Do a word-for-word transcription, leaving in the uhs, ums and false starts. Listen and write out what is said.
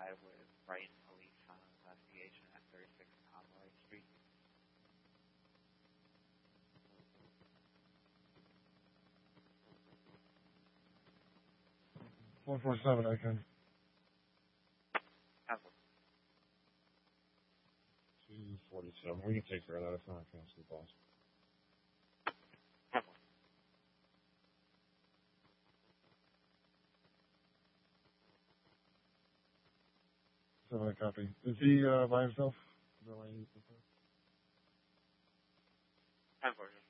five with Brighton Police on investigation at thirty-six Conroy Street. one four seven, I can. two forty-seven. We can take care of that. It's not a cancel, boss. Seven, I copy. Is he uh, by himself? Is that why he's Ten four.